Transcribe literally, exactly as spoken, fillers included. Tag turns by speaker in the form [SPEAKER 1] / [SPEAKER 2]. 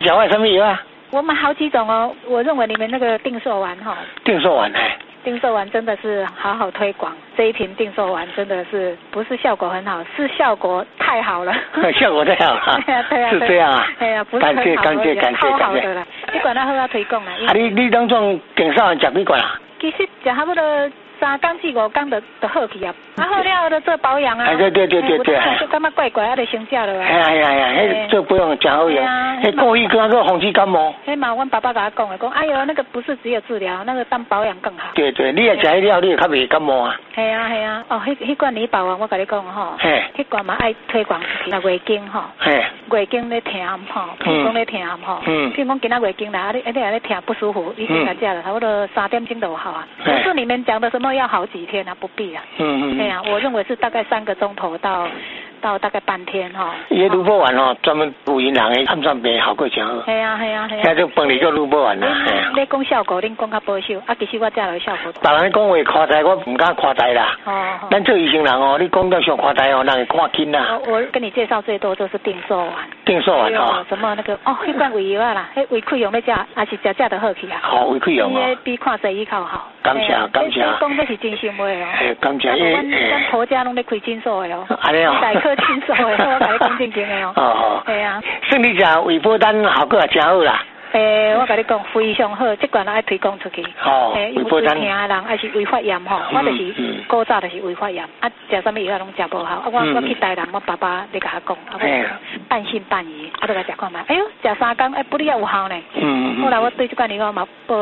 [SPEAKER 1] 小外什么药啊？
[SPEAKER 2] 我买好几种哦，我认为你们那个定寿丸哈，
[SPEAKER 1] 定寿丸哎。
[SPEAKER 2] 定寿丸真的是好好推广，这一瓶定寿丸真的是不是效果很好，是效果太好了。
[SPEAKER 1] 效果太好了。
[SPEAKER 2] 对啊对啊。
[SPEAKER 1] 是这样啊。
[SPEAKER 2] 哎呀，不是很好，
[SPEAKER 1] 感谢感谢感谢
[SPEAKER 2] 超好
[SPEAKER 1] 感谢。
[SPEAKER 2] 的啦，你管它好啊推广啦。
[SPEAKER 1] 啊，你你当中定寿丸食几罐啊？
[SPEAKER 2] 其实食差不多三天至五天就就好去啊，啊好了就做保养啊。
[SPEAKER 1] 哎对对对对对。
[SPEAKER 2] 就感觉怪怪，啊就先食了啊。
[SPEAKER 1] 哎呀哎呀哎呀，这不用讲好用，那过去跟那个风湿感冒。
[SPEAKER 2] 嘿嘛，阮爸爸甲我讲的，讲哎呦那个不是只有治疗，那个当保养更好。
[SPEAKER 1] 对对，你也食迄了，你也较袂感冒啊。
[SPEAKER 2] 系啊系啊，哦，迄迄罐李保丸，我甲你讲吼，
[SPEAKER 1] 嘿，
[SPEAKER 2] 迄罐嘛爱推广出去，那月经吼，
[SPEAKER 1] 嘿，
[SPEAKER 2] 月经咧疼吼，譬如讲咧疼吼，
[SPEAKER 1] 嗯，
[SPEAKER 2] 譬如讲今仔月经来，啊你啊你啊咧疼不舒服，你先来食了，差不多三点钟就好啊。不是你们讲的什么要好几天啊，不必啊。
[SPEAKER 1] 嗯嗯。
[SPEAKER 2] 对啊，我认为是大概三个钟头到到大概半天哈。
[SPEAKER 1] 伊个芦宝丸哦，专门补阴人的暗算病效果真好。
[SPEAKER 2] 系啊系啊系啊。
[SPEAKER 1] 现在饭里叫芦宝丸啦。
[SPEAKER 2] 你讲效果，恁讲较保守，啊其实我食落效果。
[SPEAKER 1] 别人讲话夸大，我唔敢夸大啦。哦。咱做医生人哦，你讲到上夸大哦，人会看紧啦。
[SPEAKER 2] 我我跟你介绍最多就是定寿丸。
[SPEAKER 1] 定寿丸哦。
[SPEAKER 2] 什么那个哦，迄罐胃药啊啦，迄胃溃疡要食，还是食食就好去啊。
[SPEAKER 1] 好，胃溃疡哦。
[SPEAKER 2] 比看西医较好。
[SPEAKER 1] 感谢感谢。
[SPEAKER 2] 你讲这是真心话哦。
[SPEAKER 1] 诶，感谢。
[SPEAKER 2] 阮咱婆家拢咧开诊所的哦。
[SPEAKER 1] 安尼哦。
[SPEAKER 2] 代客诊所的，我甲你讲正经的哦。
[SPEAKER 1] 哦。
[SPEAKER 2] 系啊。
[SPEAKER 1] 算你食胃保丹效果也真好啦。
[SPEAKER 2] 诶，我甲你讲非常好，这罐爱推广出去。
[SPEAKER 1] 哦。胃保丹。
[SPEAKER 2] 有听的人还是胃发炎吼，我就是古早就是胃发炎，啊食什么药拢食无好，啊我我去台南，我爸爸咧甲我讲，啊我半信半疑，啊都甲食看卖，哎呦食三工，哎不哩也有效呢。嗯嗯。后来我对这罐药嘛报。